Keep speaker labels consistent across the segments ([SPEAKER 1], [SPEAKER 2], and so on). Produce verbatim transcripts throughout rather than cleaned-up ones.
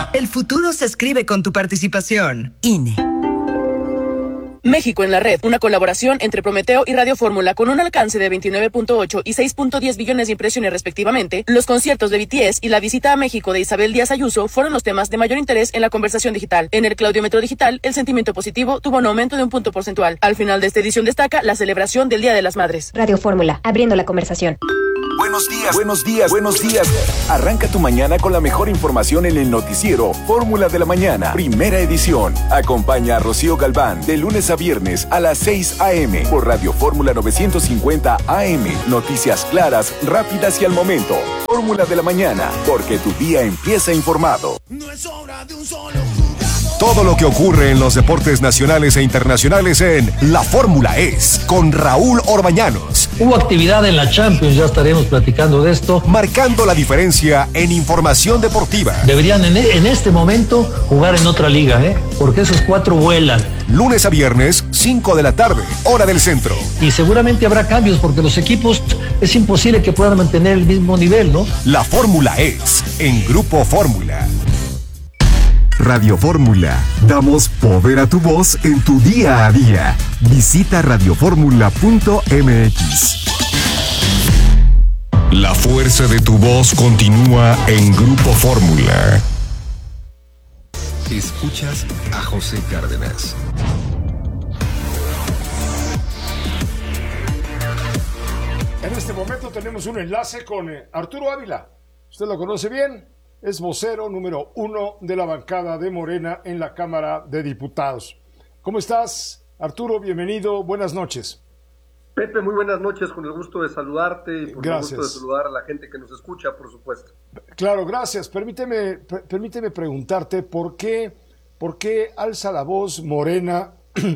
[SPEAKER 1] El futuro se escribe con tu participación. I N E.
[SPEAKER 2] México en la red, una colaboración entre Prometeo y Radio Fórmula con un alcance de veintinueve punto ocho y seis punto diez billones de impresiones respectivamente. Los conciertos de B T S y la visita a México de Isabel Díaz Ayuso fueron los temas de mayor interés en la conversación digital. En el Claudiómetro digital, el sentimiento positivo tuvo un aumento de un punto porcentual. Al final de esta edición destaca la celebración del Día de las Madres.
[SPEAKER 3] Radio Fórmula, abriendo la conversación.
[SPEAKER 4] Buenos días, buenos días, buenos días. Arranca tu mañana con la mejor información en el noticiero Fórmula de la Mañana, primera edición. Acompaña a Rocío Galván de lunes a viernes a las seis a.m. por Radio Fórmula novecientos cincuenta A M. Noticias claras, rápidas y al momento. Fórmula de la Mañana, porque tu día empieza informado.
[SPEAKER 5] No es obra de un solo jugador.
[SPEAKER 6] Todo lo que ocurre en los deportes nacionales e internacionales en La Fórmula es con Raúl Orbañanos.
[SPEAKER 7] Hubo actividad en la Champions, ya estaremos platicando de esto.
[SPEAKER 6] Marcando la diferencia en información deportiva.
[SPEAKER 7] Deberían en, en este momento jugar en otra liga, ¿eh? Porque esos cuatro vuelan.
[SPEAKER 6] Lunes a viernes, cinco de la tarde, hora del centro.
[SPEAKER 7] Y seguramente habrá cambios porque los equipos es imposible que puedan mantener el mismo nivel, ¿no?
[SPEAKER 6] La Fórmula es en Grupo Fórmula.
[SPEAKER 8] Radio Fórmula. Damos poder a tu voz en tu día a día. Visita radioformula punto m x.
[SPEAKER 6] La fuerza de tu voz continúa en Grupo Fórmula.
[SPEAKER 8] Escuchas a José Cárdenas.
[SPEAKER 9] En este momento tenemos un enlace con Arturo Ávila. ¿Usted lo conoce bien? Es vocero número uno de la bancada de Morena en la Cámara de Diputados. ¿Cómo estás, Arturo? Bienvenido, buenas noches.
[SPEAKER 10] Pepe, muy buenas noches, con el gusto de saludarte y por
[SPEAKER 9] Gracias.
[SPEAKER 10] el gusto de saludar a la gente que nos escucha, por supuesto.
[SPEAKER 9] Claro, gracias. Permíteme, per- permíteme preguntarte por qué, por qué alza la voz Morena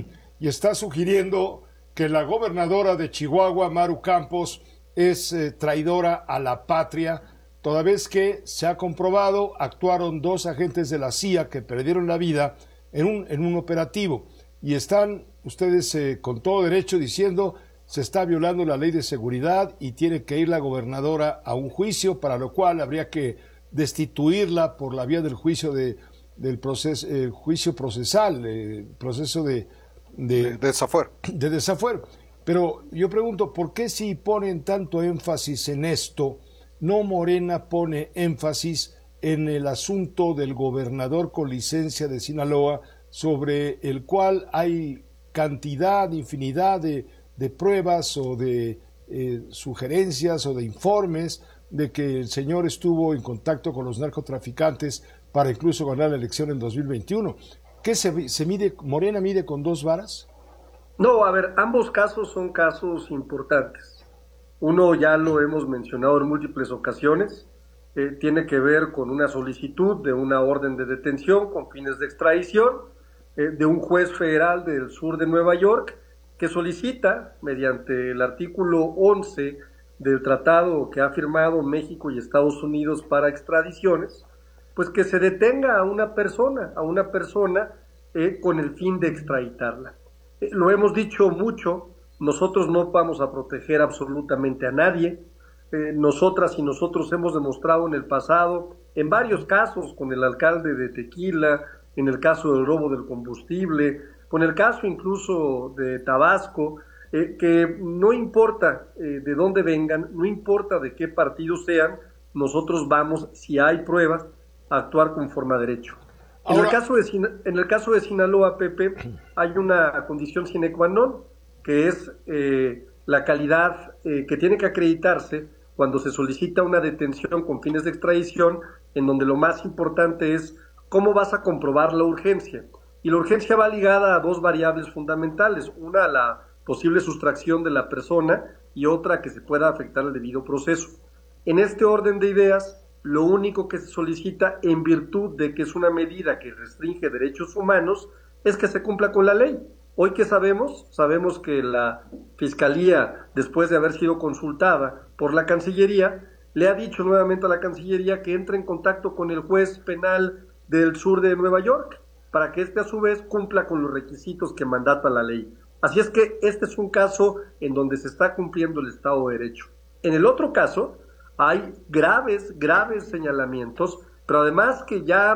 [SPEAKER 9] y está sugiriendo que la gobernadora de Chihuahua, Maru Campos, es eh, traidora a la patria, toda vez que se ha comprobado, actuaron dos agentes de la C I A que perdieron la vida en un, en un operativo. Y están ustedes eh, con todo derecho diciendo se está violando la ley de seguridad y tiene que ir la gobernadora a un juicio, para lo cual habría que destituirla por la vía del juicio de, del proceso, eh, juicio procesal, eh, proceso de, de,
[SPEAKER 11] de desafuero.
[SPEAKER 9] de desafuero. Pero yo pregunto, ¿por qué si ponen tanto énfasis en esto, no Morena pone énfasis en el asunto del gobernador con licencia de Sinaloa, sobre el cual hay cantidad, infinidad de, de pruebas o de eh, sugerencias o de informes de que el señor estuvo en contacto con los narcotraficantes para incluso ganar la elección en dos mil veintiuno? ¿Qué se, se mide, Morena mide con dos varas?
[SPEAKER 10] No, a ver, ambos casos son casos importantes. Uno ya lo hemos mencionado en múltiples ocasiones, eh, tiene que ver con una solicitud de una orden de detención con fines de extradición eh, de un juez federal del sur de Nueva York que solicita, mediante el artículo once del tratado que ha firmado México y Estados Unidos para extradiciones, pues que se detenga a una persona, a una persona eh, con el fin de extraditarla. Eh, lo hemos dicho mucho. Nosotros no vamos a proteger absolutamente a nadie. Eh, nosotras y nosotros hemos demostrado en el pasado, en varios casos, con el alcalde de Tequila, en el caso del robo del combustible, con el caso incluso de Tabasco, eh, que no importa eh, de dónde vengan, no importa de qué partido sean, nosotros vamos, si hay pruebas, a actuar conforme a derecho. Ahora, en el caso de Sin- en el caso de Sinaloa, Pepe, hay una condición sine qua non, que es eh, la calidad eh, que tiene que acreditarse cuando se solicita una detención con fines de extradición, en donde lo más importante es cómo vas a comprobar la urgencia. Y la urgencia va ligada a dos variables fundamentales, una, la posible sustracción de la persona, y otra, que se pueda afectar el debido proceso. En este orden de ideas, lo único que se solicita, en virtud de que es una medida que restringe derechos humanos, es que se cumpla con la ley. Hoy, ¿qué sabemos? Sabemos que la Fiscalía, después de haber sido consultada por la Cancillería, le ha dicho nuevamente a la Cancillería que entre en contacto con el juez penal del sur de Nueva York, para que éste a su vez cumpla con los requisitos que mandata la ley. Así es que este es un caso en donde se está cumpliendo el Estado de Derecho. En el otro caso, hay graves, graves señalamientos, pero además que ya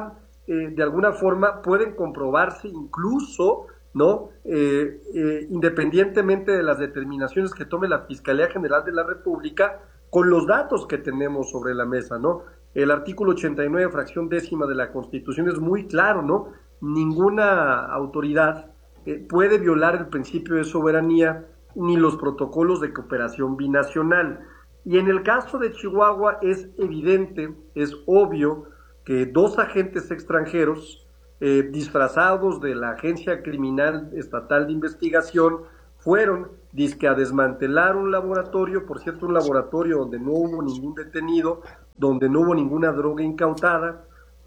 [SPEAKER 10] eh, de alguna forma pueden comprobarse incluso, ¿no? Eh, eh, independientemente de las determinaciones que tome la Fiscalía General de la República, con los datos que tenemos sobre la mesa, ¿no? El artículo ochenta y nueve, fracción décima de la Constitución es muy claro, ¿no? Ninguna autoridad eh, puede violar el principio de soberanía ni los protocolos de cooperación binacional. Y en el caso de Chihuahua es evidente, es obvio que dos agentes extranjeros eh, disfrazados de la Agencia Criminal Estatal de Investigación fueron dizque a desmantelar un laboratorio, por cierto un laboratorio donde no hubo ningún detenido, donde no hubo ninguna droga incautada,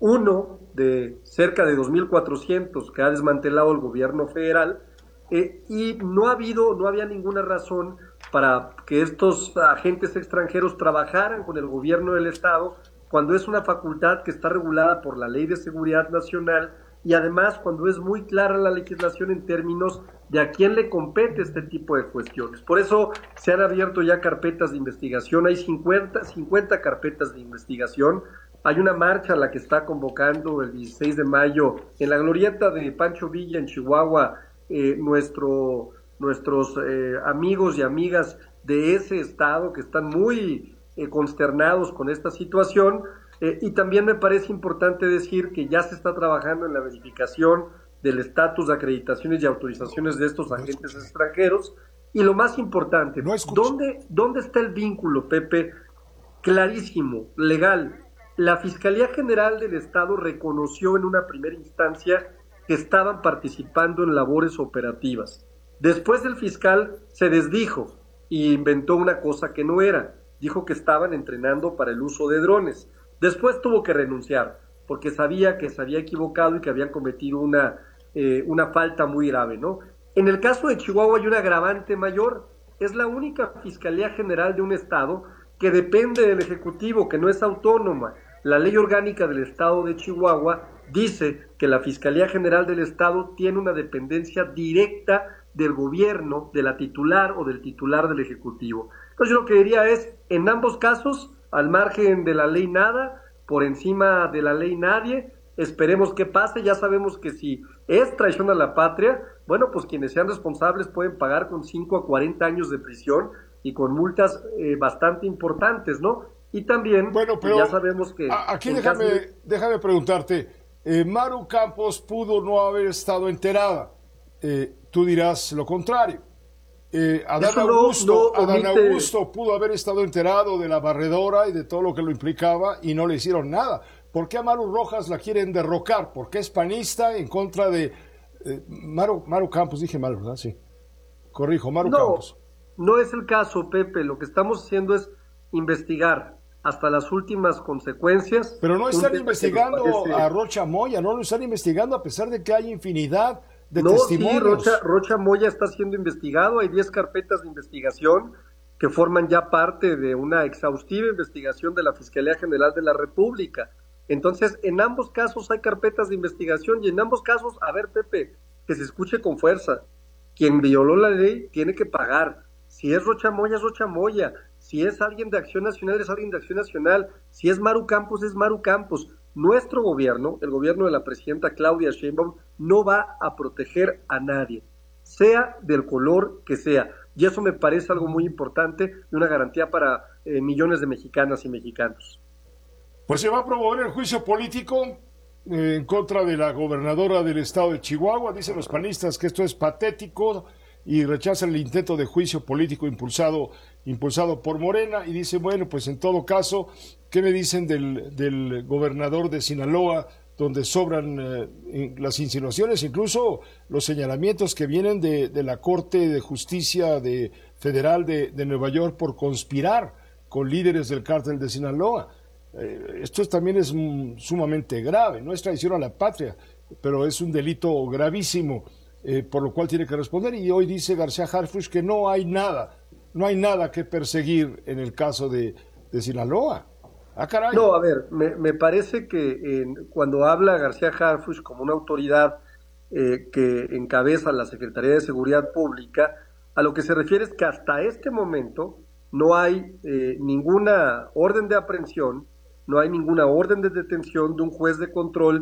[SPEAKER 10] uno de cerca de dos mil cuatrocientos que ha desmantelado el gobierno federal, eh, y no ha habido, no había ninguna razón para que estos agentes extranjeros trabajaran con el gobierno del estado, cuando es una facultad que está regulada por la Ley de Seguridad Nacional, y además cuando es muy clara la legislación en términos de a quién le compete este tipo de cuestiones. Por eso se han abierto ya carpetas de investigación, hay cincuenta, cincuenta carpetas de investigación, hay una marcha a la que está convocando el dieciséis de mayo en la glorieta de Pancho Villa en Chihuahua, eh, nuestro, nuestros eh, amigos y amigas de ese estado que están muy eh, consternados con esta situación. Eh, y también me parece importante decir que ya se está trabajando en la verificación del estatus de acreditaciones y autorizaciones de estos agentes extranjeros. Y lo más importante, no ¿dónde, ¿dónde está el vínculo, Pepe? Clarísimo, legal. La Fiscalía General del Estado reconoció en una primera instancia que estaban participando en labores operativas. Después el fiscal se desdijo e inventó una cosa que no era. Dijo que estaban entrenando para el uso de drones. Después tuvo que renunciar, porque sabía que se había equivocado y que habían cometido una, eh, una falta muy grave, ¿no? En el caso de Chihuahua hay un agravante mayor. Es la única Fiscalía General de un estado que depende del Ejecutivo, que no es autónoma. La Ley Orgánica del Estado de Chihuahua dice que la Fiscalía General del Estado tiene una dependencia directa del gobierno, de la titular o del titular del Ejecutivo. Entonces yo lo que diría es, en ambos casos, al margen de la ley nada, por encima de la ley nadie, esperemos que pase. Ya sabemos que si es traición a la patria, bueno, pues quienes sean responsables pueden pagar con cinco a cuarenta años de prisión y con multas eh, bastante importantes, ¿no? Y también,
[SPEAKER 9] bueno, pero
[SPEAKER 10] ya sabemos que...
[SPEAKER 9] Aquí déjame, de... déjame preguntarte, eh, Maru Campos pudo no haber estado enterada, eh, tú dirás lo contrario. Eh, Adán, no, Augusto, no Adán Augusto pudo haber estado enterado de la barredora y de todo lo que lo implicaba y no le hicieron nada. ¿Por qué a Maru Rojas la quieren derrocar? Porque es panista en contra de... Eh, Maru, Maru Campos, dije mal, ¿verdad? Sí. Corrijo, Maru
[SPEAKER 10] no,
[SPEAKER 9] Campos.
[SPEAKER 10] No es el caso, Pepe. Lo que estamos haciendo es investigar hasta las últimas consecuencias.
[SPEAKER 9] Pero no están investigando parece... a Rocha Moya, no lo están investigando a pesar de que hay infinidad de
[SPEAKER 10] no,
[SPEAKER 9] testimonios.
[SPEAKER 10] Sí, Rocha, Rocha Moya está siendo investigado, hay diez carpetas de investigación que forman ya parte de una exhaustiva investigación de la Fiscalía General de la República. Entonces, en ambos casos hay carpetas de investigación y en ambos casos, a ver, Pepe, que se escuche con fuerza, quien violó la ley tiene que pagar. Si es Rocha Moya, es Rocha Moya. Si es alguien de Acción Nacional, es alguien de Acción Nacional. Si es Maru Campos, es Maru Campos. Nuestro gobierno, el gobierno de la presidenta Claudia Sheinbaum, no va a proteger a nadie, sea del color que sea. Y eso me parece algo muy importante y una garantía para eh, millones de mexicanas y mexicanos.
[SPEAKER 9] Pues se va a promover el juicio político eh, en contra de la gobernadora del estado de Chihuahua. Dicen los panistas que esto es patético y rechazan el intento de juicio político impulsado, impulsado por Morena, y dice, bueno, pues en todo caso, ¿qué me dicen del, del gobernador de Sinaloa, donde sobran eh, las insinuaciones, incluso los señalamientos que vienen de, de la Corte de Justicia de, Federal de, de Nueva York por conspirar con líderes del cártel de Sinaloa? Eh, esto es, también es mm, sumamente grave, no es traición a la patria, pero es un delito gravísimo. Eh, por lo cual tiene que responder, y hoy dice García Harfuch que no hay nada, no hay nada que perseguir en el caso de, de Sinaloa. Ah, caray.
[SPEAKER 10] No, a ver, me, me parece que eh, cuando habla García Harfuch como una autoridad eh, que encabeza la Secretaría de Seguridad Pública, a lo que se refiere es que hasta este momento no hay eh, ninguna orden de aprehensión, no hay ninguna orden de detención de un juez de control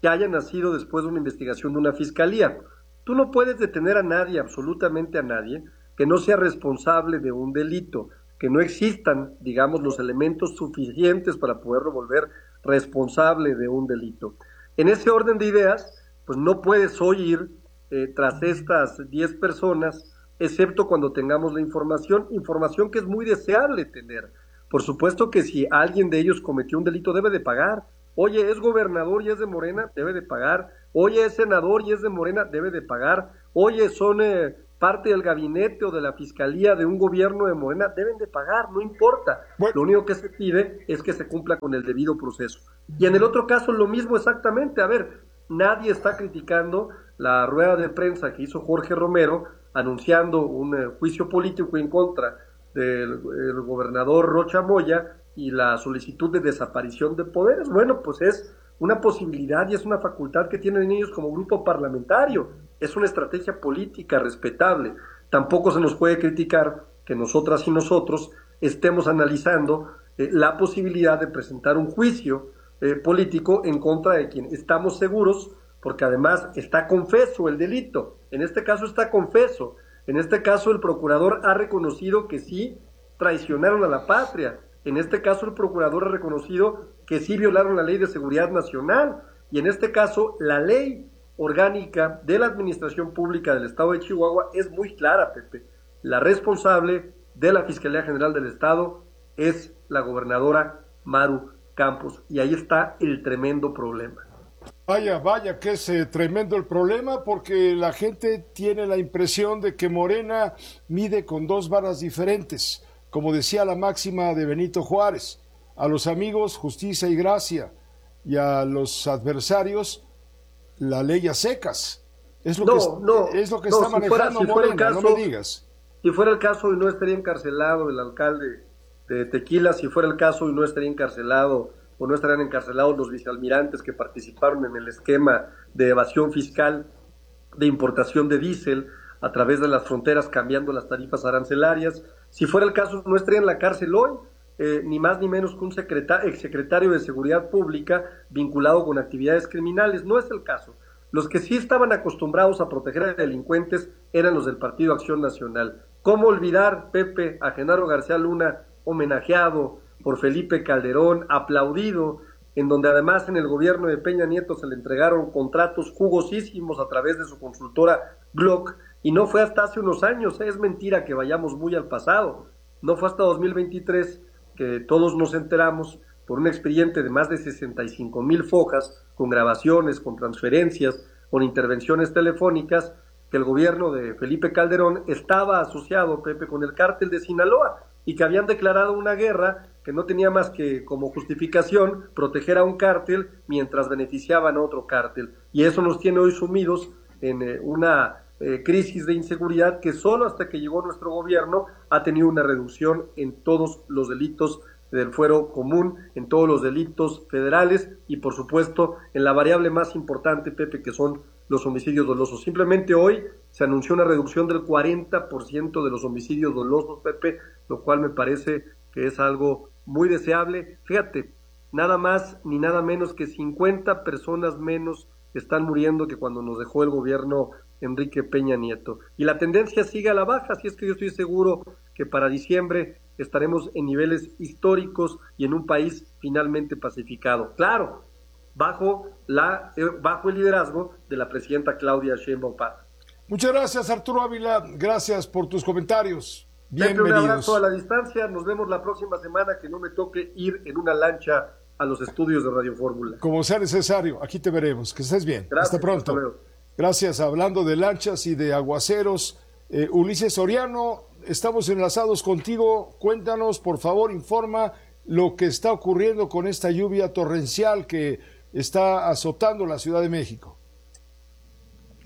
[SPEAKER 10] que haya nacido después de una investigación de una fiscalía. Tú no puedes detener a nadie, absolutamente a nadie, que no sea responsable de un delito, que no existan, digamos, los elementos suficientes para poderlo volver responsable de un delito. En ese orden de ideas, pues no puedes hoy ir eh, tras estas diez personas, excepto cuando tengamos la información, información que es muy deseable tener. Por supuesto que si alguien de ellos cometió un delito debe de pagar. Oye, es gobernador y es de Morena, debe de pagar. Oye, es senador y es de Morena, debe de pagar. Oye, son eh, parte del gabinete o de la fiscalía de un gobierno de Morena, deben de pagar, no importa. Bueno. Lo único que se pide es que se cumpla con el debido proceso. Y en el otro caso lo mismo exactamente. A ver, nadie está criticando la rueda de prensa que hizo Jorge Romero anunciando un eh, juicio político en contra del el gobernador Rocha Moya y la solicitud de desaparición de poderes. Bueno, pues es una posibilidad y es una facultad que tienen ellos como grupo parlamentario. Es una estrategia política respetable. Tampoco se nos puede criticar que nosotras y nosotros estemos analizando eh, la posibilidad de presentar un juicio eh, político en contra de quien estamos seguros, porque además está confeso el delito. En este caso está confeso. En este caso el procurador ha reconocido que sí traicionaron a la patria. En este caso el procurador ha reconocido que sí violaron la Ley de Seguridad Nacional. Y en este caso la ley orgánica de la Administración Pública del Estado de Chihuahua es muy clara, Pepe. La responsable de la Fiscalía General del Estado es la gobernadora Maru Campos. Y ahí está el tremendo problema.
[SPEAKER 9] Vaya, vaya, que es eh, tremendo el problema, porque la gente tiene la impresión de que Morena mide con dos varas diferentes, como decía la máxima de Benito Juárez: a los amigos justicia y gracia, y a los adversarios la ley a secas. Es lo
[SPEAKER 10] no,
[SPEAKER 9] que,
[SPEAKER 10] no,
[SPEAKER 9] es lo que
[SPEAKER 10] no,
[SPEAKER 9] está
[SPEAKER 10] si
[SPEAKER 9] manejando
[SPEAKER 10] fuera, si fuera
[SPEAKER 9] Morena,
[SPEAKER 10] caso,
[SPEAKER 9] no me digas.
[SPEAKER 10] Si fuera el caso y no estaría encarcelado el alcalde de Tequila, si fuera el caso y no estaría encarcelado o no estarían encarcelados los vicealmirantes que participaron en el esquema de evasión fiscal de importación de diésel a través de las fronteras cambiando las tarifas arancelarias. Si fuera el caso, no estaría en la cárcel hoy, eh, ni más ni menos que un secretario, exsecretario de Seguridad Pública vinculado con actividades criminales. No es el caso. Los que sí estaban acostumbrados a proteger a delincuentes eran los del Partido Acción Nacional. ¿Cómo olvidar, Pepe, a Genaro García Luna, homenajeado por Felipe Calderón, aplaudido, en donde además en el gobierno de Peña Nieto se le entregaron contratos jugosísimos a través de su consultora Glock, y no fue hasta hace unos años, es mentira que vayamos muy al pasado, no fue hasta dos mil veintitrés que todos nos enteramos por un expediente de más de sesenta y cinco mil fojas, con grabaciones, con transferencias, con intervenciones telefónicas, que el gobierno de Felipe Calderón estaba asociado, Pepe, con el cártel de Sinaloa, y que habían declarado una guerra que no tenía más que como justificación proteger a un cártel mientras beneficiaban a otro cártel. Y eso nos tiene hoy sumidos en eh, una eh, crisis de inseguridad que solo hasta que llegó nuestro gobierno ha tenido una reducción en todos los delitos del fuero común, en todos los delitos federales y por supuesto en la variable más importante, Pepe, que son los homicidios dolosos. Simplemente hoy se anunció una reducción del cuarenta por ciento de los homicidios dolosos, Pepe, lo cual me parece que es algo muy deseable. Fíjate, nada más ni nada menos que cincuenta personas menos están muriendo que cuando nos dejó el gobierno Enrique Peña Nieto. Y la tendencia sigue a la baja, así es que yo estoy seguro que para diciembre estaremos en niveles históricos y en un país finalmente pacificado. Claro, bajo la eh, bajo el liderazgo de la presidenta Claudia Sheinbaum Pardo.
[SPEAKER 9] Muchas gracias, Arturo Ávila, gracias por tus comentarios.
[SPEAKER 10] Bienvenidos. Un abrazo a la distancia, nos vemos la próxima semana, que no me toque ir en una lancha a los estudios de Radio Fórmula.
[SPEAKER 9] Como sea necesario, aquí te veremos, que estés bien.
[SPEAKER 10] Gracias,
[SPEAKER 9] hasta pronto.
[SPEAKER 10] Hasta
[SPEAKER 9] gracias, hablando de lanchas y de aguaceros, eh, Ulises Soriano, estamos enlazados contigo, cuéntanos, por favor, informa lo que está ocurriendo con esta lluvia torrencial que está azotando la Ciudad de México.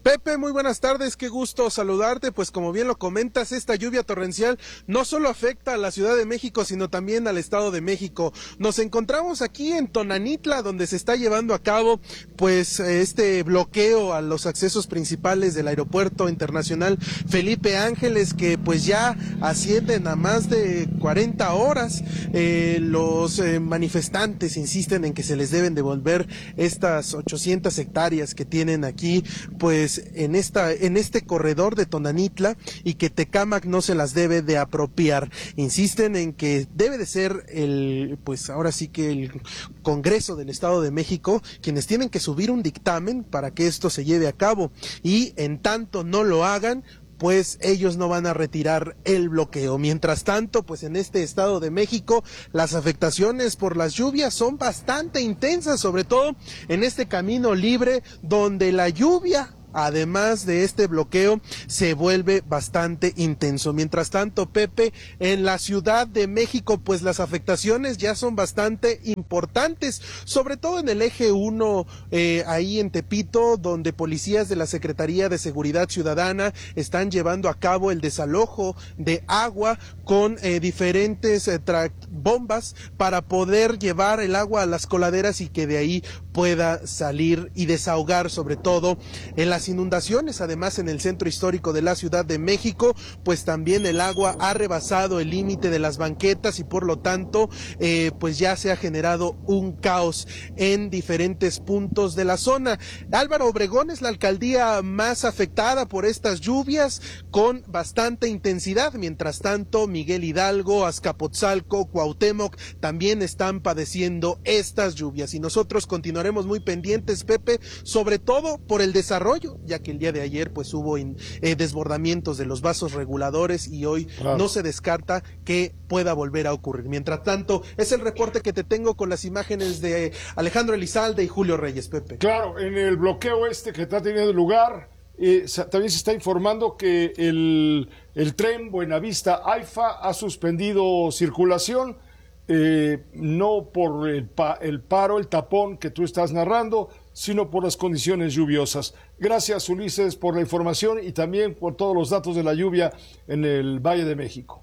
[SPEAKER 11] Pepe, muy buenas tardes, qué gusto saludarte. Pues como bien lo comentas, esta lluvia torrencial no solo afecta a la Ciudad de México, sino también al Estado de México. Nos encontramos aquí en Tonanitla, donde se está llevando a cabo pues este bloqueo a los accesos principales del Aeropuerto Internacional Felipe Ángeles, que pues ya ascienden a más de cuarenta horas. Eh, los eh, manifestantes insisten en que se les deben devolver estas ochocientas hectáreas que tienen aquí, pues en esta en este corredor de Tonanitla, y que Tecámac no se las debe de apropiar. Insisten en que debe de ser el, pues ahora sí que el Congreso del Estado de México quienes tienen que subir un dictamen para que esto se lleve a cabo, y en tanto no lo hagan, pues ellos no van a retirar el bloqueo. Mientras tanto, pues en este Estado de México las afectaciones por las lluvias son bastante intensas, sobre todo en este camino libre, donde la lluvia, además de este bloqueo, se vuelve bastante intenso. Mientras tanto, Pepe, en la Ciudad de México, pues las afectaciones ya son bastante importantes, sobre todo en el eje uno, eh, ahí en Tepito, donde policías de la Secretaría de Seguridad Ciudadana están llevando a cabo el desalojo de agua con eh, diferentes eh, bombas para poder llevar el agua a las coladeras y que de ahí pueda salir y desahogar, sobre todo en las inundaciones. Además, en el centro histórico de la Ciudad de México, pues también el agua ha rebasado el límite de las banquetas, y por lo tanto eh, pues ya se ha generado un caos en diferentes puntos de la zona. Álvaro Obregón es la alcaldía más afectada por estas lluvias, con bastante intensidad. Mientras tanto, Miguel Hidalgo, Azcapotzalco, Cuauhtémoc también están padeciendo estas lluvias, y nosotros continuaremos muy pendientes, Pepe, sobre todo por el desarrollo, ya que el día de ayer pues hubo in, eh, desbordamientos de los vasos reguladores, y hoy claro, no se descarta que pueda volver a ocurrir. Mientras tanto, es el reporte que te tengo con las imágenes de Alejandro Elizalde y Julio Reyes, Pepe.
[SPEAKER 9] Claro, en el bloqueo este que está teniendo lugar, eh, también se está informando que el, el tren Buenavista AIFA ha suspendido circulación. Eh, no por el, pa, el paro, el tapón que tú estás narrando, sino por las condiciones lluviosas. Gracias, Ulises, por la información y también por todos los datos de la lluvia en el Valle de México.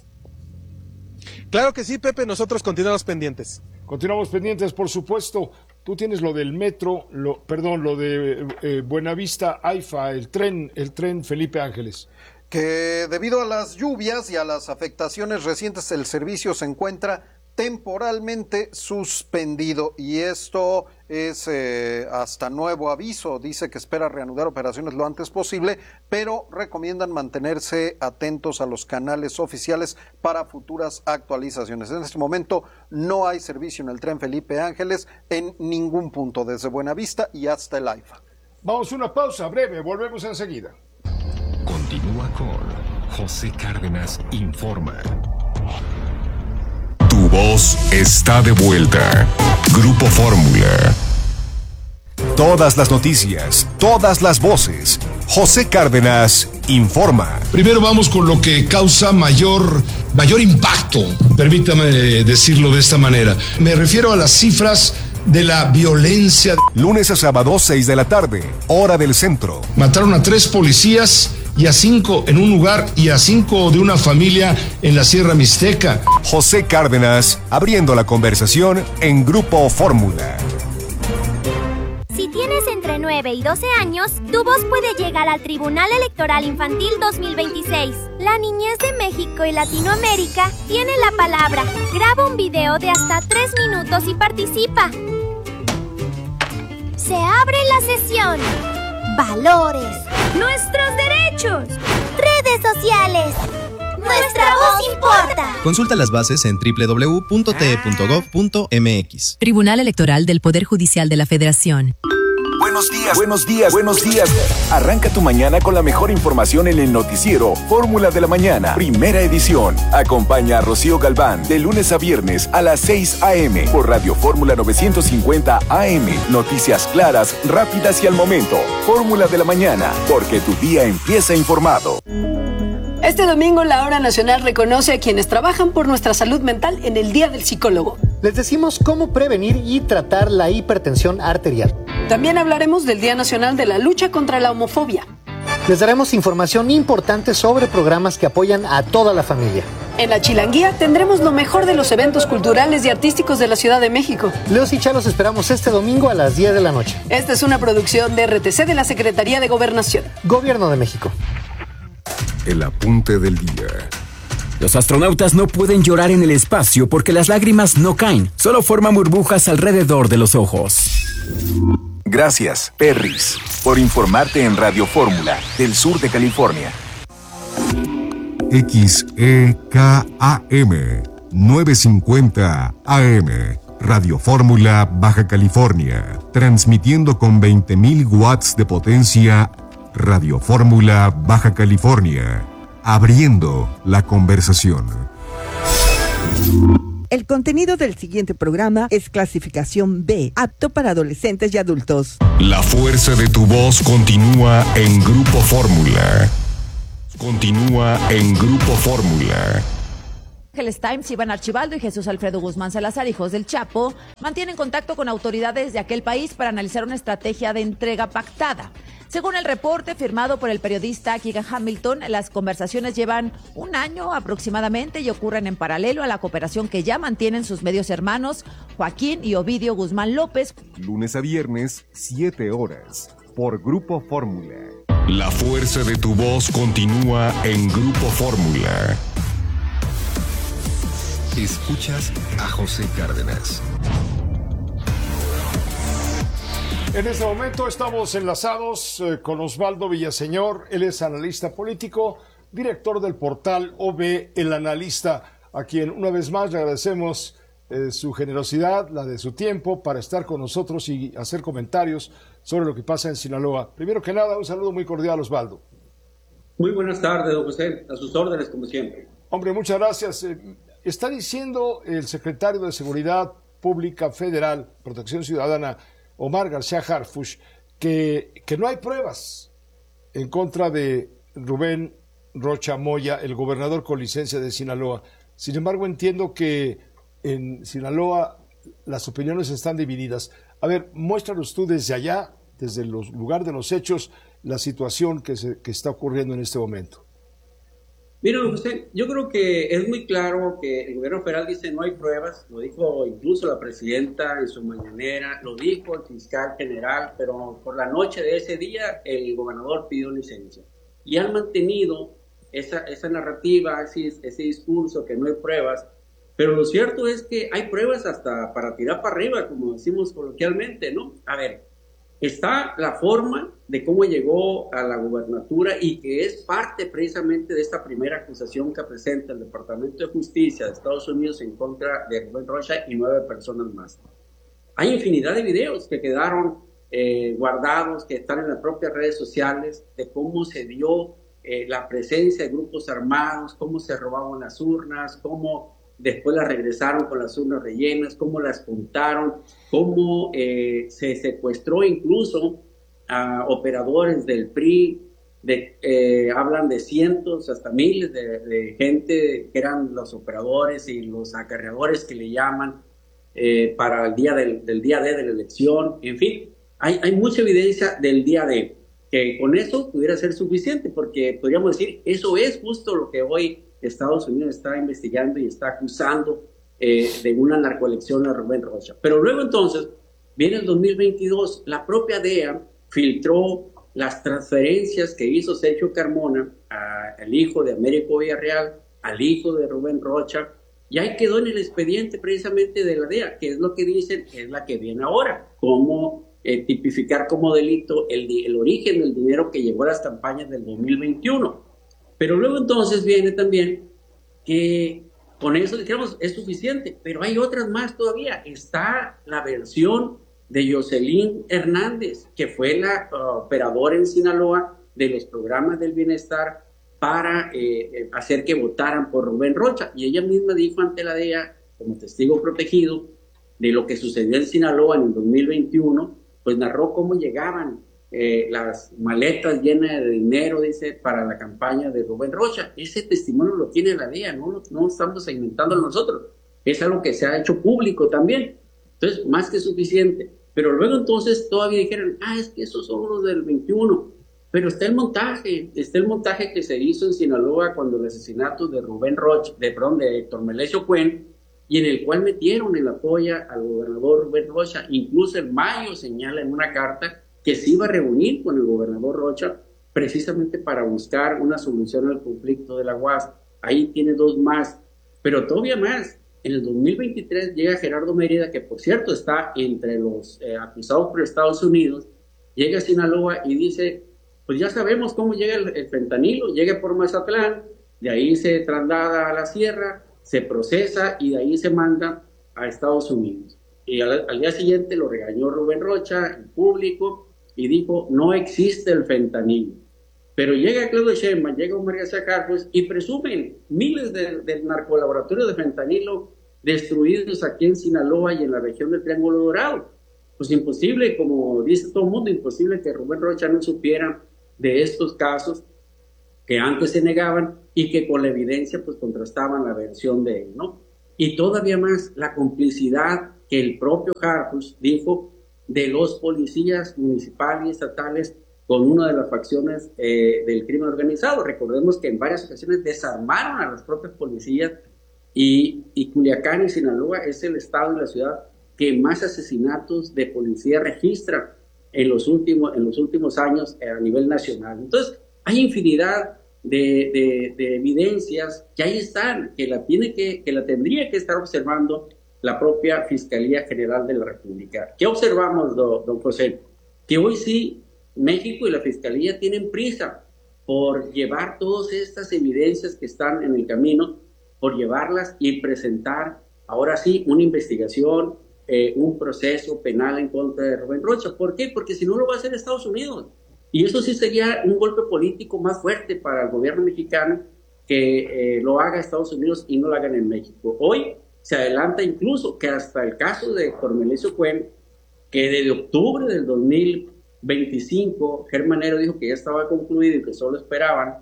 [SPEAKER 11] Claro que sí, Pepe, nosotros continuamos pendientes.
[SPEAKER 9] Continuamos pendientes, por supuesto. Tú tienes lo del metro, lo, perdón, lo de eh, Buenavista AIFA, el tren, el tren Felipe Ángeles.
[SPEAKER 12] Que debido a las lluvias y a las afectaciones recientes, el servicio se encuentra temporalmente suspendido, y esto es eh, hasta nuevo aviso. Dice que espera reanudar operaciones lo antes posible, pero recomiendan mantenerse atentos a los canales oficiales para futuras actualizaciones. En este momento no hay servicio en el tren Felipe Ángeles en ningún punto, desde Buenavista y hasta el AIFA.
[SPEAKER 9] Vamos a una pausa breve, volvemos enseguida.
[SPEAKER 6] Continúa con José Cárdenas Informa. Tu voz está de vuelta. Grupo Fórmula. Todas las noticias, todas las voces. José Cárdenas Informa.
[SPEAKER 13] Primero vamos con lo que causa mayor, mayor impacto, permítame decirlo de esta manera. Me refiero a las cifras de la violencia.
[SPEAKER 6] Lunes a sábado, seis de la tarde, hora del centro.
[SPEAKER 13] Mataron a tres policías y a cinco en un lugar y a cinco de una familia en la Sierra Mixteca.
[SPEAKER 6] José Cárdenas abriendo la conversación en Grupo Fórmula.
[SPEAKER 14] Si tienes entre nueve y doce años, tu voz puede llegar al Tribunal Electoral Infantil dos mil veintiséis. La niñez de México y Latinoamérica tiene la palabra. Graba un video de hasta tres minutos y participa. Se abre la sesión. Valores. Nuestros derechos. Redes sociales. Nuestra voz importa.
[SPEAKER 15] Consulta las bases en doble u doble u doble u punto t e punto gov punto m x.
[SPEAKER 16] Tribunal Electoral del Poder Judicial de la Federación.
[SPEAKER 4] Buenos días, buenos días, buenos días. Arranca tu mañana con la mejor información en el noticiero Fórmula de la Mañana, primera edición. Acompaña a Rocío Galván de lunes a viernes a las seis a eme por Radio Fórmula novecientos cincuenta A M. Noticias claras, rápidas y al momento. Fórmula de la Mañana, porque tu día empieza informado.
[SPEAKER 17] Este domingo la Hora Nacional reconoce a quienes trabajan por nuestra salud mental en el Día del Psicólogo.
[SPEAKER 18] Les decimos cómo prevenir y tratar la hipertensión arterial.
[SPEAKER 17] También hablaremos del Día Nacional de la Lucha contra la Homofobia.
[SPEAKER 18] Les daremos información importante sobre programas que apoyan a toda la familia.
[SPEAKER 17] En la Chilanguía tendremos lo mejor de los eventos culturales y artísticos de la Ciudad de México.
[SPEAKER 18] Leos y Cha los esperamos este domingo a las diez de la noche.
[SPEAKER 17] Esta es una producción de R T C de la Secretaría de Gobernación.
[SPEAKER 18] Gobierno de México.
[SPEAKER 6] El apunte del día.
[SPEAKER 19] Los astronautas no pueden llorar en el espacio porque las lágrimas no caen, solo forman burbujas alrededor de los ojos.
[SPEAKER 4] Gracias, Perris, por informarte en Radio Fórmula del sur de California.
[SPEAKER 6] X E K A M novecientos cincuenta A M Radio Fórmula Baja California, transmitiendo con veinte mil watts de potencia. Radio Fórmula Baja California, abriendo la conversación.
[SPEAKER 20] El contenido del siguiente programa es clasificación B, apto para adolescentes y adultos.
[SPEAKER 6] La fuerza de tu voz continúa en Grupo Fórmula. Continúa en Grupo Fórmula.
[SPEAKER 21] Ángeles Times, Iván Archibaldo y Jesús Alfredo Guzmán Salazar, hijos del Chapo, mantienen contacto con autoridades de aquel país para analizar una estrategia de entrega pactada. Según el reporte firmado por el periodista Keegan Hamilton, las conversaciones llevan un año aproximadamente y ocurren en paralelo a la cooperación que ya mantienen sus medios hermanos Joaquín y Ovidio Guzmán López.
[SPEAKER 8] Lunes a viernes, siete horas, por Grupo Fórmula.
[SPEAKER 6] La fuerza de tu voz continúa en Grupo Fórmula. Escuchas a José Cárdenas.
[SPEAKER 9] En este momento estamos enlazados eh, con Osvaldo Villaseñor. Él es analista político, director del portal O V, El Analista, a quien una vez más le agradecemos eh, su generosidad, la de su tiempo, para estar con nosotros y hacer comentarios sobre lo que pasa en Sinaloa. Primero que nada, un saludo muy cordial, Osvaldo.
[SPEAKER 22] Muy buenas tardes, don José. A sus órdenes, como siempre.
[SPEAKER 9] Hombre, muchas gracias. Eh, está diciendo el secretario de Seguridad Pública Federal, Protección Ciudadana, Omar García Harfuch, que, que no hay pruebas en contra de Rubén Rocha Moya, el gobernador con licencia de Sinaloa. Sin embargo, entiendo que en Sinaloa las opiniones están divididas. A ver, muéstranos tú desde allá, desde el lugar de los hechos, la situación que, se, que está ocurriendo en este momento.
[SPEAKER 22] Mira, José, yo creo que es muy claro que el gobierno federal dice no hay pruebas, lo dijo incluso la presidenta en su mañanera, lo dijo el fiscal general, pero por la noche de ese día el gobernador pidió licencia. Y han mantenido esa, esa narrativa, ese, ese discurso que no hay pruebas, pero lo cierto es que hay pruebas hasta para tirar para arriba, como decimos coloquialmente, ¿no? A ver, está la forma de cómo llegó a la gubernatura y que es parte precisamente de esta primera acusación que presenta el Departamento de Justicia de Estados Unidos en contra de Rubén Rocha y nueve personas más. Hay infinidad de videos que quedaron eh, guardados, que están en las propias redes sociales, de cómo se dio eh, la presencia de grupos armados, cómo se robaban las urnas, cómo después las regresaron con las urnas rellenas, cómo las contaron, cómo eh, se secuestró incluso a operadores del P R I, de, eh, hablan de cientos hasta miles de, de gente que eran los operadores y los acarreadores que le llaman eh, para el día del, del día D de la elección. En fin, hay, hay mucha evidencia del día D, que con eso pudiera ser suficiente, porque podríamos decir, eso es justo lo que hoy Estados Unidos está investigando y está acusando eh, de una narcoelección a Rubén Rocha. Pero luego entonces, viene el dos mil veintidós, la propia D E A filtró las transferencias que hizo Sergio Carmona al hijo de Américo Villarreal, al hijo de Rubén Rocha, y ahí quedó en el expediente precisamente de la D E A, que es lo que dicen, es la que viene ahora, cómo eh, tipificar como delito el, el origen del dinero que llegó a las campañas del dos mil veintiuno. Pero luego entonces viene también que con eso, digamos, es suficiente, pero hay otras más todavía. Está la versión de Jocelyn Hernández, que fue la uh, operadora en Sinaloa de los programas del bienestar para eh, hacer que votaran por Rubén Rocha. Y ella misma dijo ante la D E A, como testigo protegido, de lo que sucedió en Sinaloa en el dos mil veintiuno, pues narró cómo llegaban Eh, las maletas llenas de dinero, dice, para la campaña de Rubén Rocha. Ese testimonio lo tiene la D E A, no, no estamos inventando nosotros, es algo que se ha hecho público también. Entonces, más que suficiente. Pero luego entonces todavía dijeron, ah, es que esos son los del veintiuno. Pero está el montaje, está el montaje que se hizo en Sinaloa cuando el asesinato de Rubén Rocha, de, perdón, de Héctor Melesio Cuen, y en el cual metieron en la polla al gobernador Rubén Rocha. Incluso en mayo señala en una carta que se iba a reunir con el gobernador Rocha precisamente para buscar una solución al conflicto de la U A S. Ahí tiene dos más, pero todavía más. En el dos mil veintitrés llega Gerardo Mérida, que por cierto está entre los eh, acusados por Estados Unidos, llega a Sinaloa y dice, pues ya sabemos cómo llega el, el fentanilo, llega por Mazatlán, de ahí se traslada a la sierra, se procesa y de ahí se manda a Estados Unidos. Y al, al día siguiente lo regañó Rubén Rocha en público y dijo, no existe el fentanilo. Pero llega Claudio Sheinbaum, llega Omar García Harfuch y presumen miles de, de narcolaboratorios de fentanilo destruidos aquí en Sinaloa y en la región del Triángulo Dorado. Pues imposible, como dice todo el mundo, imposible que Rubén Rocha no supiera de estos casos que antes se negaban y que con la evidencia pues contrastaban la versión de él, ¿no? Y todavía más, la complicidad que el propio Harfuch dijo de los policías municipales y estatales con una de las facciones eh, del crimen organizado. Recordemos que en varias ocasiones desarmaron a las propias policías y, y Culiacán y Sinaloa es el estado y la ciudad que más asesinatos de policía registra en los últimos, en los últimos años a nivel nacional. Entonces, hay infinidad de, de, de evidencias que ahí están, que la, tiene que, que la tendría que estar observando la propia Fiscalía General de la República. ¿Qué observamos, don, don José? Que hoy sí México y la Fiscalía tienen prisa por llevar todas estas evidencias que están en el camino, por llevarlas y presentar ahora sí una investigación, eh, un proceso penal en contra de Rubén Rocha. ¿Por qué? Porque si no lo va a hacer Estados Unidos. Y eso sí sería un golpe político más fuerte para el gobierno mexicano que eh, lo haga Estados Unidos y no lo hagan en México. Hoy se adelanta incluso que hasta el caso de Héctor Melesio Cuen, que desde octubre del dos mil veinticinco, Germán Manero dijo que ya estaba concluido y que solo esperaban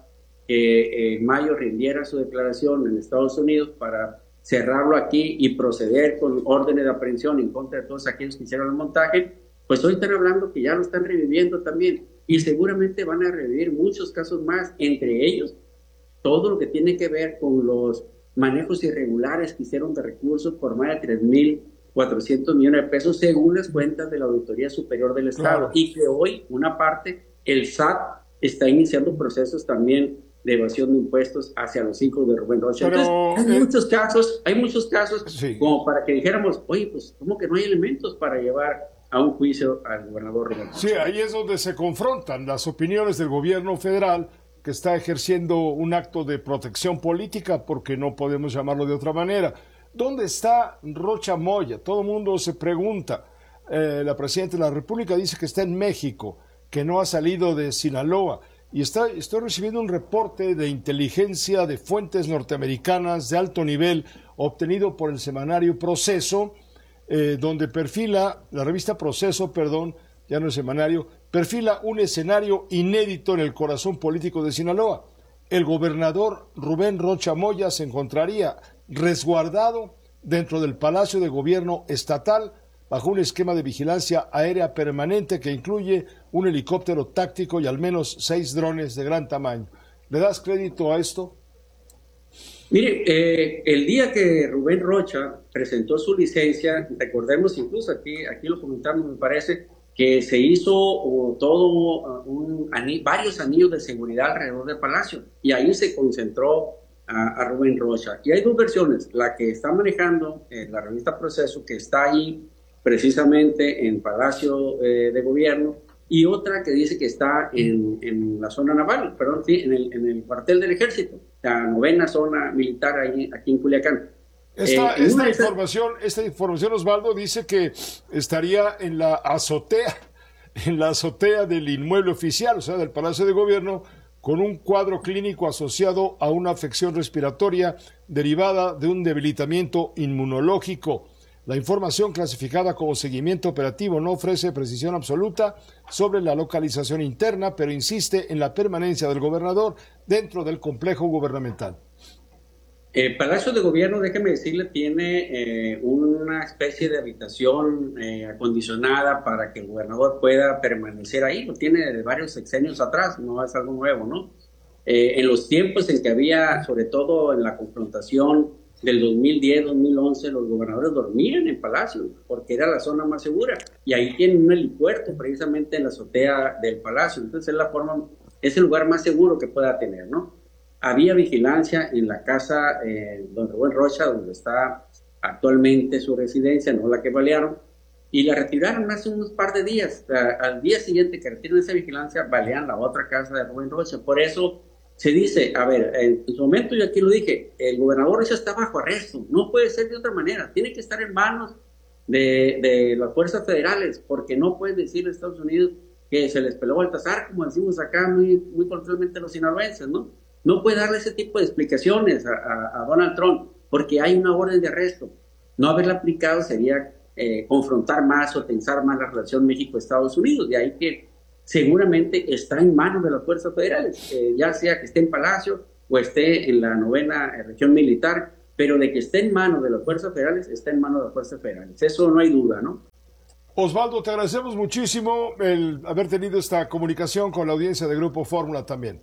[SPEAKER 22] que en mayo rindiera su declaración en Estados Unidos para cerrarlo aquí y proceder con órdenes de aprehensión en contra de todos aquellos que hicieron el montaje. Pues hoy están hablando que ya lo están reviviendo también y seguramente van a revivir muchos casos más, entre ellos todo lo que tiene que ver con los manejos irregulares que hicieron de recursos por más de tres mil cuatrocientos millones de pesos según las cuentas de la Auditoría Superior del Estado. Claro. Y que hoy una parte, el S A T está iniciando procesos también de evasión de impuestos hacia los hijos de Rubén Rocha. Pero, Entonces, hay eh, muchos casos, hay muchos casos sí. como para que dijéramos, oye, pues, ¿cómo que no hay elementos para llevar a un juicio al gobernador Rubén Rocha?
[SPEAKER 9] Sí, ahí es donde se confrontan las opiniones del gobierno federal, que está ejerciendo un acto de protección política, porque no podemos llamarlo de otra manera. ¿Dónde está Rocha Moya? Todo el mundo se pregunta. Eh, la presidenta de la República dice que está en México, que no ha salido de Sinaloa. Y está, estoy recibiendo un reporte de inteligencia de fuentes norteamericanas de alto nivel obtenido por el semanario Proceso, eh, donde perfila, la revista Proceso, perdón, ya no es semanario, perfila un escenario inédito en el corazón político de Sinaloa. El gobernador Rubén Rocha Moya se encontraría resguardado dentro del Palacio de Gobierno Estatal bajo un esquema de vigilancia aérea permanente que incluye un helicóptero táctico y al menos seis drones de gran tamaño. ¿Le das crédito a esto?
[SPEAKER 22] Mire, eh, el día que Rubén Rocha presentó su licencia, recordemos incluso aquí, aquí lo comentamos, me parece, que se hizo uh, todo uh, un anillo, varios anillos de seguridad alrededor del palacio y ahí se concentró a, a Rubén Rocha. Y hay dos versiones, la que está manejando eh, la revista Proceso, que está ahí precisamente en Palacio eh, de Gobierno, y otra que dice que está en, en la zona naval, perdón, sí, en el, en el cuartel del ejército, la novena zona militar ahí, aquí en Culiacán.
[SPEAKER 9] Esta,
[SPEAKER 22] eh,
[SPEAKER 9] esta información, esta información, Osvaldo, dice que estaría en la azotea, en la azotea del inmueble oficial, o sea, del Palacio de Gobierno, con un cuadro clínico asociado a una afección respiratoria derivada de un debilitamiento inmunológico. La información clasificada como seguimiento operativo no ofrece precisión absoluta sobre la localización interna, pero insiste en la permanencia del gobernador dentro del complejo gubernamental.
[SPEAKER 22] El Palacio de Gobierno, déjeme decirle, tiene eh, una especie de habitación eh, acondicionada para que el gobernador pueda permanecer ahí. Lo tiene de varios sexenios atrás, no es algo nuevo, ¿no? Eh, en los tiempos en que había, sobre todo en la confrontación del dos mil diez, dos mil once, los gobernadores dormían en Palacio porque era la zona más segura. Y ahí tienen un helipuerto precisamente en la azotea del Palacio. Entonces es la forma, es el lugar más seguro que pueda tener, ¿no? Había vigilancia en la casa eh, don Rubén Rocha, donde está actualmente su residencia, no la que balearon, y la retiraron hace unos par de días. A, al día siguiente que retiran esa vigilancia, balean la otra casa de Rubén Rocha. Por eso se dice, a ver, en su momento yo aquí lo dije, el gobernador Rocha está bajo arresto, no puede ser de otra manera, tiene que estar en manos de, de las fuerzas federales, porque no pueden decirle a Estados Unidos que se les peló el tazar, como decimos acá muy, muy coloquialmente los sinaloenses, ¿no? No puede darle ese tipo de explicaciones a, a, a Donald Trump, porque hay una orden de arresto. No haberla aplicado sería eh, confrontar más o tensar más la relación México-Estados Unidos. De ahí que seguramente está en manos de las fuerzas federales, eh, ya sea que esté en Palacio o esté en la novena región militar, pero de que esté en manos de las fuerzas federales, está en manos de las fuerzas federales. Eso no hay duda, ¿no?
[SPEAKER 9] Osvaldo, te agradecemos muchísimo el haber tenido esta comunicación con la audiencia de Grupo Fórmula también.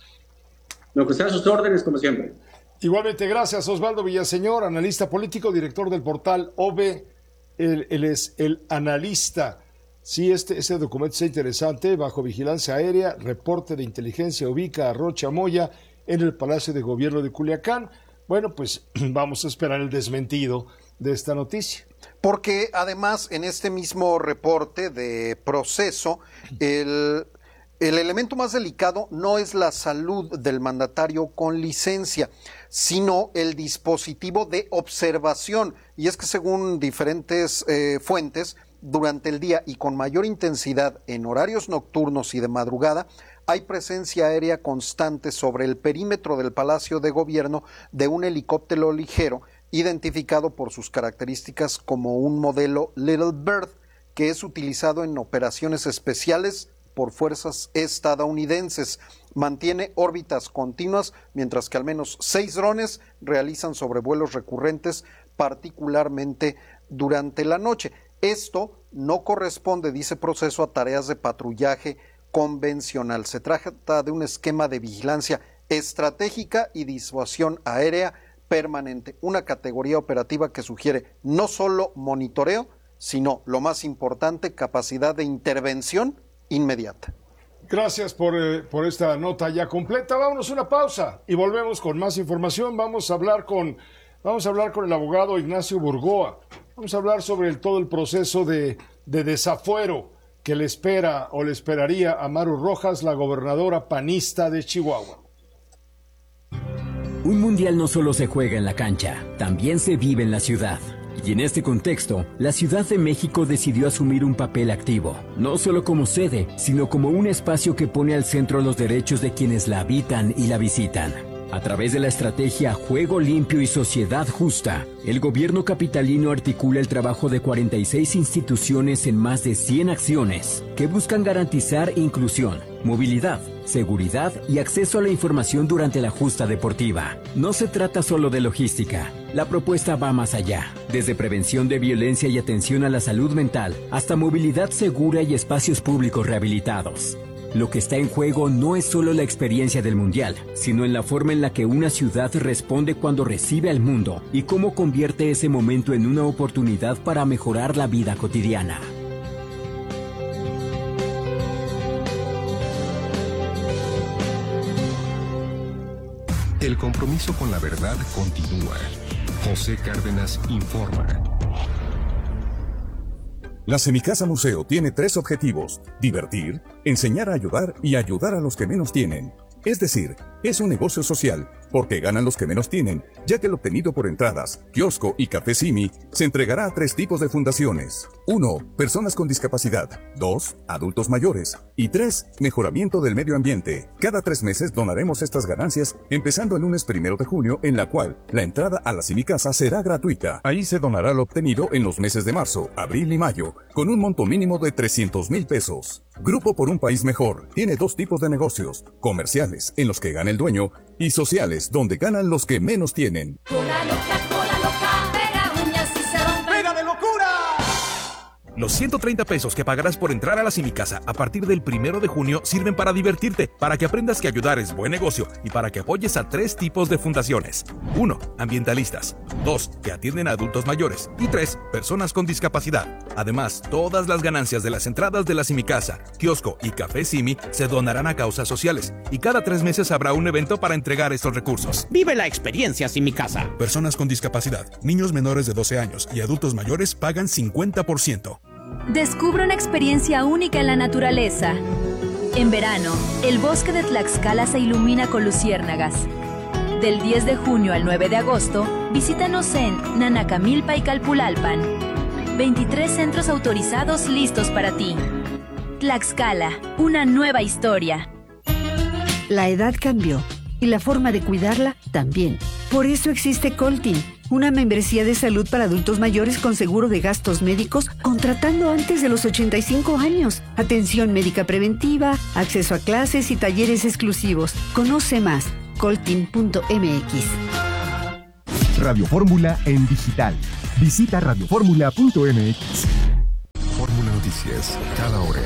[SPEAKER 22] Lo que sea a sus órdenes, como siempre.
[SPEAKER 9] Igualmente, gracias, Osvaldo Villaseñor, analista político, director del portal O V E. Él, él es el analista. Sí, este, este documento es interesante. Bajo vigilancia aérea, reporte de inteligencia ubica a Rocha Moya en el Palacio de Gobierno de Culiacán. Bueno, pues vamos a esperar el desmentido de esta noticia.
[SPEAKER 12] Porque además, en este mismo reporte de proceso, el... El elemento más delicado no es la salud del mandatario con licencia, sino el dispositivo de observación. Y es que según diferentes eh, fuentes, durante el día y con mayor intensidad en horarios nocturnos y de madrugada, hay presencia aérea constante sobre el perímetro del Palacio de Gobierno de un helicóptero ligero, identificado por sus características como un modelo Little Bird, que es utilizado en operaciones especiales por fuerzas estadounidenses. Mantiene órbitas continuas, mientras que al menos seis drones realizan sobrevuelos recurrentes, particularmente durante la noche. Esto no corresponde, dice proceso, a tareas de patrullaje convencional. Se trata de un esquema de vigilancia estratégica y disuasión aérea permanente, una categoría operativa que sugiere no solo monitoreo, sino, lo más importante, capacidad de intervención inmediata.
[SPEAKER 9] Gracias por, eh, por esta nota ya completa. Vámonos a una pausa y volvemos con más información. Vamos a hablar con, vamos a hablar con el abogado Ignacio Burgoa. Vamos a hablar sobre el, todo el proceso de, de desafuero que le espera o le esperaría a Maru Rojas, la gobernadora panista de Chihuahua.
[SPEAKER 19] Un mundial no solo se juega en la cancha, también se vive en la ciudad. Y en este contexto, la Ciudad de México decidió asumir un papel activo, no solo como sede, sino como un espacio que pone al centro los derechos de quienes la habitan y la visitan. A través de la estrategia Juego Limpio y Sociedad Justa, el gobierno capitalino articula el trabajo de cuarenta y seis instituciones en más de cien acciones que buscan garantizar inclusión, movilidad, seguridad y acceso a la información durante la justa deportiva. No se trata solo de logística. La propuesta va más allá, desde prevención de violencia y atención a la salud mental, hasta movilidad segura y espacios públicos rehabilitados. Lo que está en juego no es solo la experiencia del Mundial, sino en la forma en la que una ciudad responde cuando recibe al mundo y cómo convierte ese momento en una oportunidad para mejorar la vida cotidiana.
[SPEAKER 6] El compromiso con la verdad continúa. José Cárdenas informa.
[SPEAKER 4] La Semicasa Museo tiene tres objetivos: divertir, enseñar a ayudar y ayudar a los que menos tienen. Es decir, es un negocio social, porque ganan los que menos tienen, ya que el obtenido por entradas, kiosco y café Simi se entregará a tres tipos de fundaciones. uno. Personas con discapacidad. dos. Adultos mayores. Y tres. Mejoramiento del medio ambiente. Cada tres meses donaremos estas ganancias, empezando el lunes primero de junio, en la cual la entrada a la Semicasa será gratuita. Ahí se donará lo obtenido en los meses de marzo, abril y mayo, con un monto mínimo de trescientos mil pesos. Grupo por un País Mejor tiene dos tipos de negocios: comerciales, en los que gana el dueño, y sociales,
[SPEAKER 1] Express, donde ganan los que menos tienen.
[SPEAKER 5] Cola loca, cola loca, pega uñas y se rompe. ¡Pega de locura!
[SPEAKER 2] Los ciento treinta pesos que pagarás por entrar a la Simicasa a partir del primero de junio sirven para divertirte, para que aprendas que ayudar es buen negocio y para que apoyes a tres tipos de fundaciones. uno. Ambientalistas. dos. Que atienden a adultos mayores. Y tres. Personas con discapacidad. Además, todas las ganancias de las entradas de la Simicasa, kiosco y Café Simi se donarán a causas sociales. Y cada tres meses habrá un evento para entregar estos recursos.
[SPEAKER 23] Vive la experiencia Simicasa.
[SPEAKER 2] Personas con discapacidad, niños menores de doce años y adultos mayores pagan cincuenta por ciento.
[SPEAKER 24] Descubre una experiencia única en la naturaleza. En verano, el bosque de Tlaxcala se ilumina con luciérnagas. Del diez de junio al nueve de agosto, visítanos en Nanacamilpa y Calpulalpan. veintitrés centros autorizados listos para ti. Tlaxcala, una nueva historia.
[SPEAKER 25] La edad cambió y la forma de cuidarla también. Por eso existe Coltin, una membresía de salud para adultos mayores con seguro de gastos médicos contratando antes de los ochenta y cinco años. Atención médica preventiva, acceso a clases y talleres exclusivos. Conoce más, coltin punto m x.
[SPEAKER 8] Radio Fórmula en digital. Visita radio fórmula punto m x.
[SPEAKER 6] Fórmula Noticias, cada hora.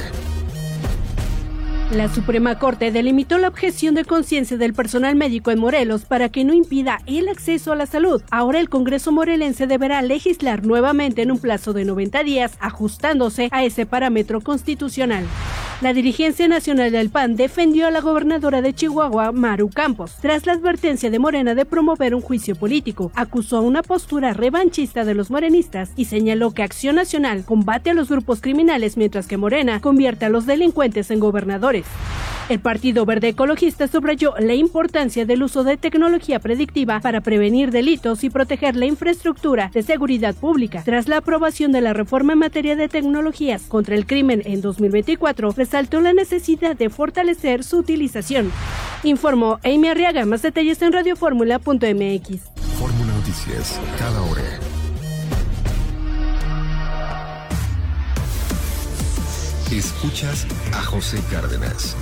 [SPEAKER 26] La Suprema Corte delimitó la objeción de conciencia del personal médico en Morelos para que no impida el acceso a la salud. Ahora el Congreso morelense deberá legislar nuevamente en un plazo de noventa días, ajustándose a ese parámetro constitucional. La dirigencia nacional del P A N defendió a la gobernadora de Chihuahua, Maru Campos, tras la advertencia de Morena de promover un juicio político. Acusó una postura revanchista de los morenistas y señaló que Acción Nacional combate a los grupos criminales mientras que Morena convierte a los delincuentes en gobernadores. El Partido Verde Ecologista subrayó la importancia del uso de tecnología predictiva para prevenir delitos y proteger la infraestructura de seguridad pública. Tras la aprobación de la reforma en materia de tecnologías contra el crimen en dos mil veinticuatro, resaltó la necesidad de fortalecer su utilización. Informó Amy Arriaga. Más detalles en radio fórmula punto m x.
[SPEAKER 6] Fórmula Noticias, cada hora. Escuchas a José Cárdenas.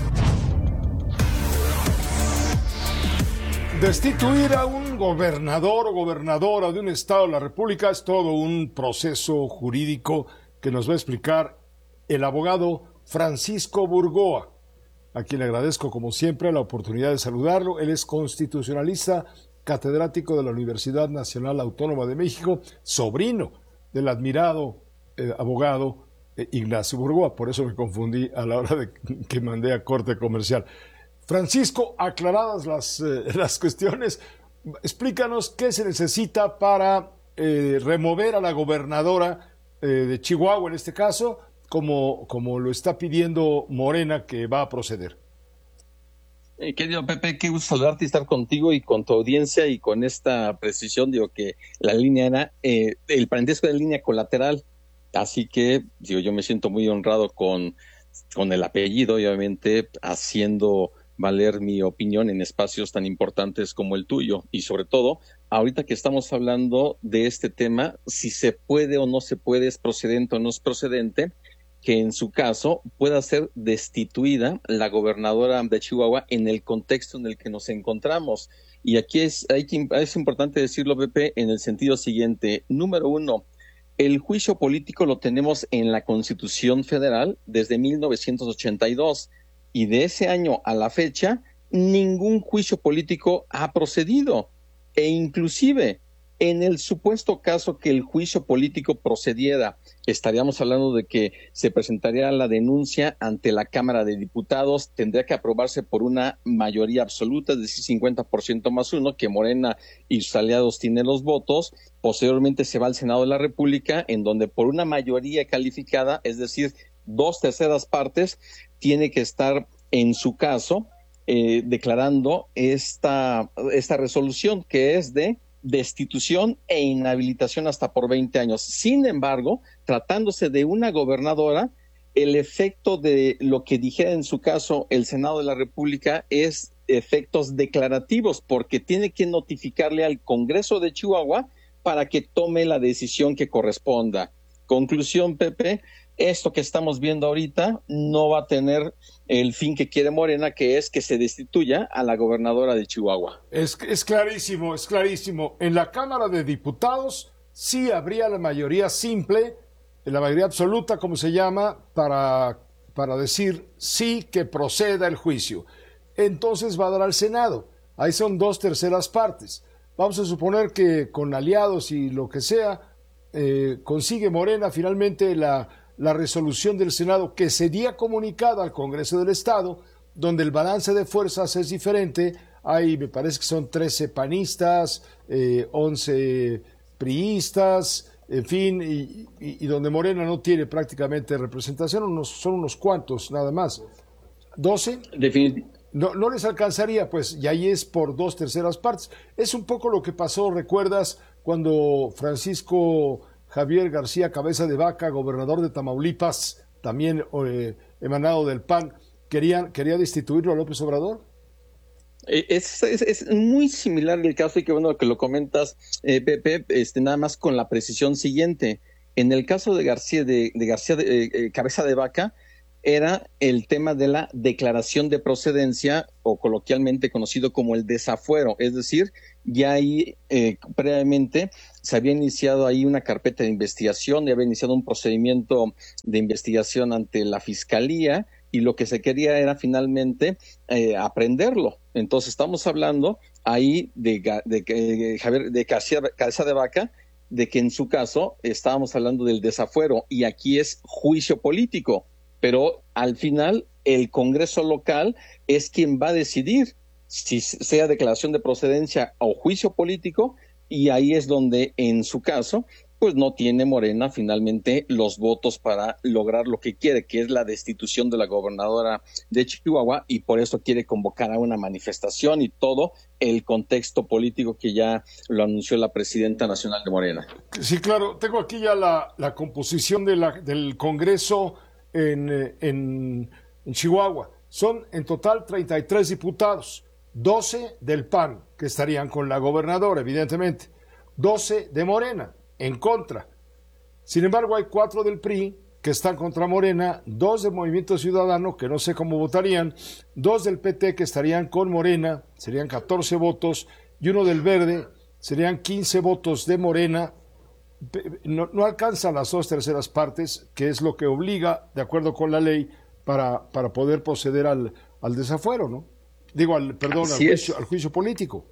[SPEAKER 9] Destituir a un gobernador o gobernadora de un estado de la República es todo un proceso jurídico que nos va a explicar el abogado Francisco Burgoa, a quien le agradezco como siempre la oportunidad de saludarlo. Él es constitucionalista, catedrático de la Universidad Nacional Autónoma de México, sobrino del admirado eh, abogado eh, Ignacio Burgoa. Por eso me confundí a la hora de que mandé a corte comercial. Francisco, aclaradas las, eh, las cuestiones, explícanos qué se necesita para eh, remover a la gobernadora eh, de Chihuahua, en este caso, como, como lo está pidiendo Morena, que va a proceder.
[SPEAKER 27] Eh, querido Pepe, qué gusto saludarte y estar contigo y con tu audiencia y con esta precisión. Digo que la línea era eh, el parentesco de línea colateral, así que digo, yo me siento muy honrado con, con el apellido y obviamente haciendo valer mi opinión en espacios tan importantes como el tuyo y sobre todo ahorita que estamos hablando de este tema, si se puede o no se puede, es procedente o no es procedente que en su caso pueda ser destituida la gobernadora de Chihuahua en el contexto en el que nos encontramos. Y aquí es, hay que, es importante decirlo, Pepe, en el sentido siguiente. Número uno, el juicio político lo tenemos en la Constitución Federal desde mil novecientos ochenta y dos. Y de ese año a la fecha, ningún juicio político ha procedido. E inclusive, en el supuesto caso que el juicio político procediera, estaríamos hablando de que se presentaría la denuncia ante la Cámara de Diputados, tendría que aprobarse por una mayoría absoluta, es decir, cincuenta por ciento más uno, que Morena y sus aliados tienen los votos. Posteriormente se va al Senado de la República, en donde por una mayoría calificada, es decir, dos terceras partes, tiene que estar en su caso eh, declarando esta, esta resolución que es de destitución e inhabilitación hasta por veinte años. Sin embargo, tratándose de una gobernadora, el efecto de lo que dijera en su caso el Senado de la República es efectos declarativos, porque tiene que notificarle al Congreso de Chihuahua para que tome la decisión que corresponda. Conclusión, Pepe, esto que estamos viendo ahorita no va a tener el fin que quiere Morena, que es que se destituya a la gobernadora de Chihuahua.
[SPEAKER 9] Es, es clarísimo, es clarísimo. En la Cámara de Diputados sí habría la mayoría simple, la mayoría absoluta, como se llama, para, para decir sí que proceda el juicio. Entonces va a dar al Senado. Ahí son dos terceras partes. Vamos a suponer que con aliados y lo que sea, eh, consigue Morena finalmente la, la resolución del Senado que sería comunicada al Congreso del Estado, donde el balance de fuerzas es diferente. Hay, me parece que son trece panistas, eh, once priistas, en fin, y, y, y donde Morena no tiene prácticamente representación, unos, son unos cuantos nada más. ¿doce?
[SPEAKER 27] Definitivamente.
[SPEAKER 9] No, no les alcanzaría, pues, y ahí es por dos terceras partes. Es un poco lo que pasó, ¿recuerdas? Cuando Francisco Javier García Cabeza de Vaca, gobernador de Tamaulipas, también eh, emanado del P A N, ¿querían, quería destituirlo a López Obrador?
[SPEAKER 27] Es, es, es muy similar el caso, y qué bueno que lo comentas, eh, Pepe, este, nada más con la precisión siguiente. En el caso de García, de, de García de, eh, Cabeza de Vaca, era el tema de la declaración de procedencia, o coloquialmente conocido como el desafuero, es decir, ya ahí eh, previamente se había iniciado ahí una carpeta de investigación, ya había iniciado un procedimiento de investigación ante la Fiscalía, y lo que se quería era finalmente eh, aprenderlo. Entonces estamos hablando ahí de, de, de Javier de Cabeza de Vaca, de que en su caso estábamos hablando del desafuero, y aquí es juicio político. Pero al final el Congreso local es quien va a decidir si sea declaración de procedencia o juicio político, y ahí es donde en su caso pues no tiene Morena finalmente los votos para lograr lo que quiere, que es la destitución de la gobernadora de Chihuahua, y por eso quiere convocar a una manifestación y todo el contexto político que ya lo anunció la presidenta nacional de Morena.
[SPEAKER 9] Sí, claro, tengo aquí ya la, la composición de la, del Congreso En, en, en Chihuahua. Son en total treinta y tres diputados, doce del P A N, que estarían con la gobernadora, evidentemente, doce de Morena, en contra. Sin embargo, hay cuatro del P R I, que están contra Morena, dos del Movimiento Ciudadano, que no sé cómo votarían, dos del P T, que estarían con Morena, serían catorce votos, y uno del Verde, serían quince votos de Morena. No, no alcanzan las dos terceras partes, que es lo que obliga, de acuerdo con la ley, para, para poder proceder al, al desafuero, ¿no? Digo, al, perdón, al juicio, al juicio político.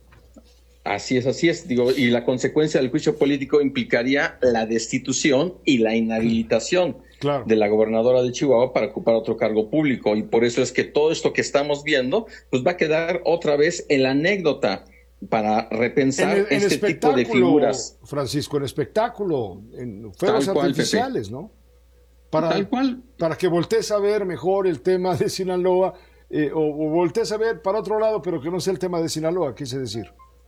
[SPEAKER 27] Así es, así es, digo, y la consecuencia del juicio político implicaría la destitución y la inhabilitación claro. de la gobernadora de Chihuahua para ocupar otro cargo público, y por eso es que todo esto que estamos viendo, pues va a quedar otra vez en la anécdota, para repensar en el, este en tipo de figuras.
[SPEAKER 9] Francisco, en espectáculo, en fuegos cual, artificiales, Pepe. ¿No? Para, Tal cual. Para que voltees a ver mejor el tema de Sinaloa, eh, o, o voltees a ver para otro lado, pero que no sea el tema de Sinaloa, quise decir.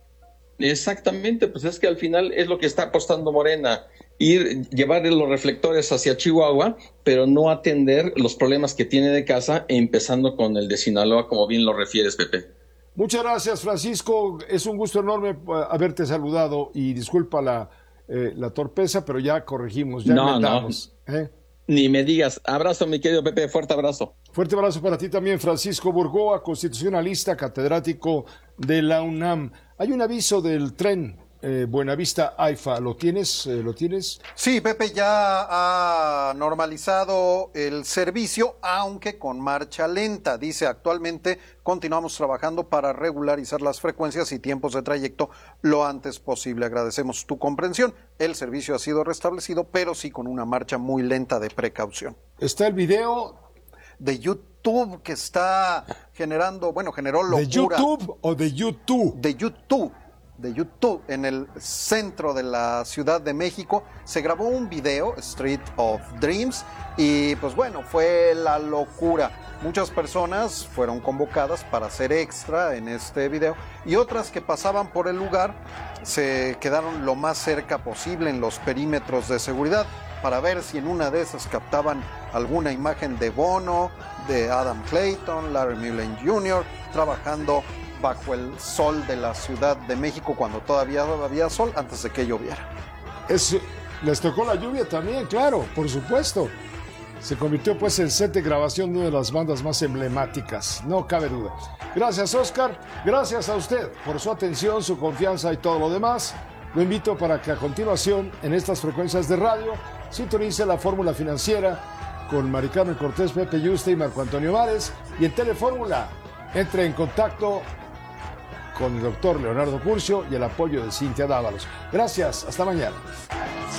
[SPEAKER 27] Exactamente, pues es que al final es lo que está apostando Morena, ir, llevar los reflectores hacia Chihuahua, pero no atender los problemas que tiene de casa, empezando con el de Sinaloa, como bien lo refieres, Pepe.
[SPEAKER 9] Muchas gracias, Francisco. Es un gusto enorme haberte saludado, y disculpa la, eh, la torpeza, pero ya corregimos, ya
[SPEAKER 27] no,
[SPEAKER 9] inventamos. No. ¿Eh?
[SPEAKER 27] Ni me digas. Abrazo, mi querido Pepe, fuerte abrazo.
[SPEAKER 9] Fuerte abrazo para ti también, Francisco Burgoa, constitucionalista, catedrático de la UNAM. Hay un aviso del tren eh, Buenavista AIFA, ¿lo tienes? Eh, ¿Lo tienes?
[SPEAKER 12] Sí, Pepe ya ha normalizado el servicio, aunque con marcha lenta. Dice, actualmente continuamos trabajando para regularizar las frecuencias y tiempos de trayecto lo antes posible. Agradecemos tu comprensión. El servicio ha sido restablecido, pero sí con una marcha muy lenta de precaución.
[SPEAKER 9] ¿Está el video?
[SPEAKER 12] De YouTube, que está generando, bueno, generó locura.
[SPEAKER 9] ¿De YouTube o de YouTube?
[SPEAKER 12] De YouTube. de YouTube en el centro de la Ciudad de México. Se grabó un video, Street of Dreams, y pues bueno, fue la locura. Muchas personas fueron convocadas para hacer extra en este video, y otras que pasaban por el lugar se quedaron lo más cerca posible en los perímetros de seguridad para ver si en una de esas captaban alguna imagen de Bono, de Adam Clayton, Larry Mullen junior, trabajando bajo el sol de la Ciudad de México cuando todavía había sol, antes de que lloviera.
[SPEAKER 9] Es, les tocó la lluvia también, claro, por supuesto. se convirtió pues en set de grabación de una de las bandas más emblemáticas, no cabe duda. Gracias, Oscar, gracias a usted por su atención, su confianza y todo lo demás. Lo invito para que a continuación, en estas frecuencias de radio, sintonice la Fórmula Financiera con Mari Carmen Cortés, Pepe Yuste y Marco Antonio Mares, y en Telefórmula entre en contacto con el doctor Leonardo Curcio y el apoyo de Cintia Dávalos. Gracias, hasta mañana.